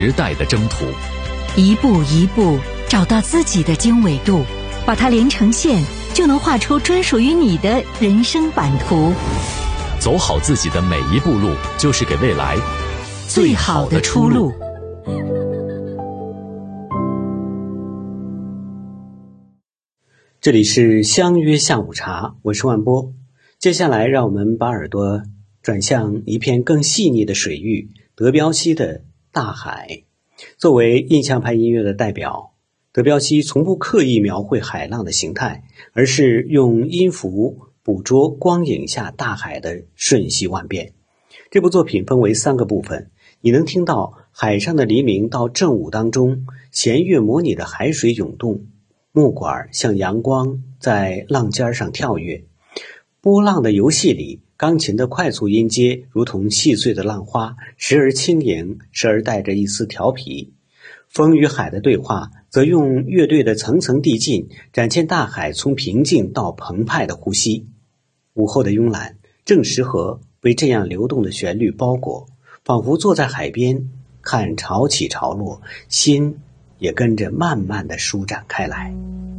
时代的征途， 一步一步找到自己的经纬度，把它连成线，就能画出专属于你的人生版图。 走好自己的每一步路，就是给未来最好的出路。 这里是相约下午茶，我是万波。接下来让我们把耳朵转向一片更细腻的水域——德彪西的大海。作为印象派音乐的代表，德彪西从不刻意描绘海浪的形态，而是用音符捕捉光影下大海的瞬息万变。这部作品分为3个部分，你能听到海上的黎明到正午当中，弦乐模拟的海水涌动，木管像阳光在浪尖上跳跃。波浪的游戏里，钢琴的快速音阶如同细碎的浪花，时而轻盈，时而带着一丝调皮。风与海的对话则用乐队的层层递进，展现大海从平静到澎湃的呼吸。午后的慵懒正适合被这样流动的旋律包裹，仿佛坐在海边看潮起潮落，心也跟着慢慢地舒展开来。